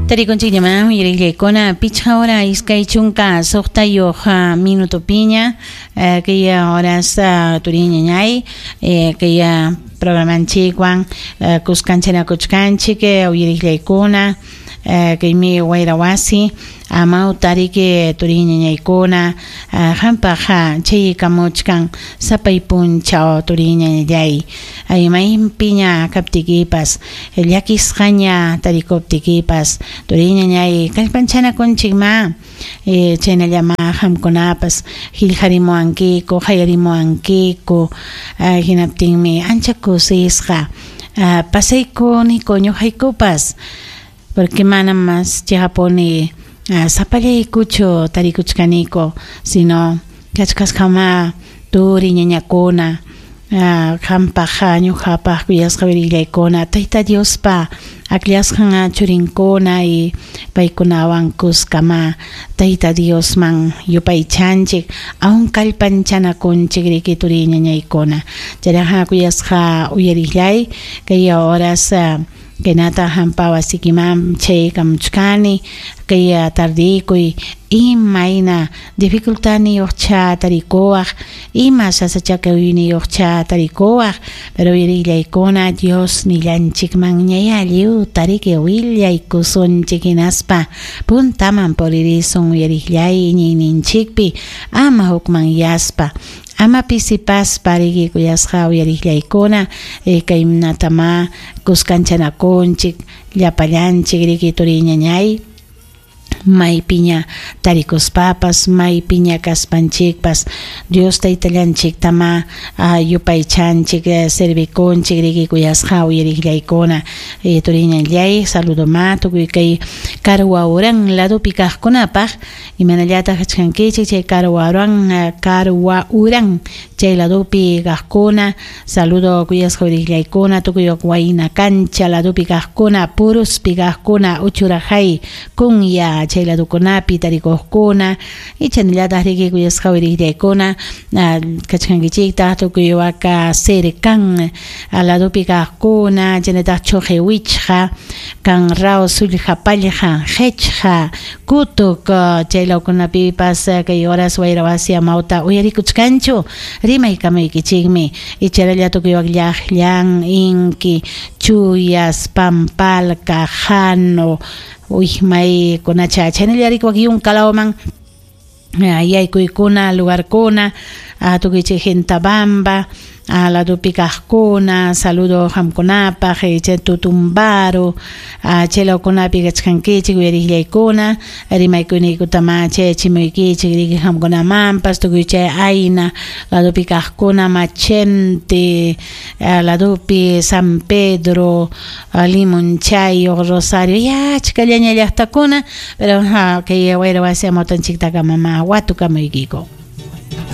Tariconchikllama yirillaykuna pichqa hora iskay chunka suqtayuq minuto piña kaya horas turiñañay kaya programanchikwan kuskanchanakuchkanchik yirillaykuna kaymi wayra wasi ama utariki turiñañaykuna hampaq chay kamuchkan sapay punchaw turiñañay aymay piña kaptikipas llakisqaña tarikuptikipas turiñañay kallpanchanakunchikma chaynallama hamkunapas qillqarimuwankiku qayarimuwankiku hinaptinmi ancha kusisqa pasaykuniku ñuqaykupas porque manamas chihapuni sapallaykuchu tarikuchkaniku sino kachkasqama turi ñañakuna qampaq ñuqapaq kuyasqa wirillaykuna Tayta Diospa akllashqan churinkuna y paykunawan kuskama Tayta Diosman yupaychanchik aun kallpanchanakunchik riki turi ñañaykuna chayraqa kuyasqa uyarillay kay horas kenata hampa wasikiman chay kamuchkani kaya tardikuy imayna dificultani uqcha tarikuwaq ima sasachakawini uqcha tarikuwaq pero yirillaykuna Dios nillanchikman ñayalliw tariki willaykusunchik hinaspa puntaman puririsun yarillay ñiyninchikpi ama hukman yaspa ama pisipaspa riki kuyasqa uyarillaykuna kaynatama kuskanchanakunchik llapallanchik riki turiñañay may piña tarikuspapas may piña kaspanchikpas Dios taytallanchiktama yupaychanchik servikunchik riki kuyasqa uyarillaykuna turiñallay saludoma tukuy kay Karwa Uran ladupi kaqkunapaq imanallataq hachkankichik chay Karwa Uran chay ladupi kaqkuna saludo kuyasqa uyarillaykuna tukuy wayna cancha ladupi kaqkuna puruspi kaqkuna uchurajay kunya chay ladukunapi tarikuqkuna y chaynallataq riki kuyasqa uyarillaykuna kachkankichikta tukuy waka cercan ladupi kaqkuna chaynataq chuqiwichqa kan raw sullhapallqa qhechqa kutuk chay lawkunapipas kay horas wayra wasi amawta uyarikuchkanchu rimaykamaykichikmi y chayralla tukuy wak llaqllan inki chuyas pampalka jano may kunacha chaynalla riki wak yunkalawman yaykuykuna lugarkuna tukuy chay Gentabamba ladupi kaqkuna saludo hamkunapaq chay Tutumbaru chay lawkunapi kachkankichik uyarillaykuna rimaykunaykutama chay chimuykichik riki hamkunamanpas tukuy chay Ayna ladupi kaqkuna Machente ladupi San Pedro Limunchay Rosario yachkallaña llaqtakuna pero kay wayra wasi amawtanchiktaka mama watukamuykiku